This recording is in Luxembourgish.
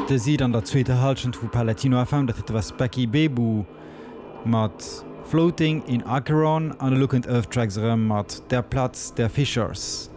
de sieht an der zweite Halschen vu Palatino FM, dat was Becky Bebu mat Floating in Acheron an Look and Earth Tracks mat der Platz der Fishers.